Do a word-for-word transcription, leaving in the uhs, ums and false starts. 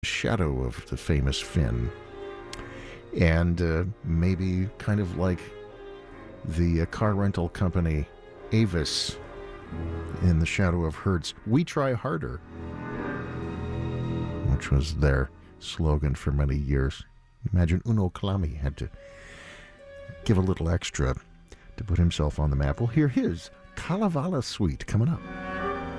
shadow of the famous Finn. And uh, maybe kind of like the uh, car rental company Avis in the shadow of Hertz, we try harder, which was their slogan for many years. Imagine Uno Kalami had to give a little extra to put himself on the map. We'll hear his Kalevala Suite coming up.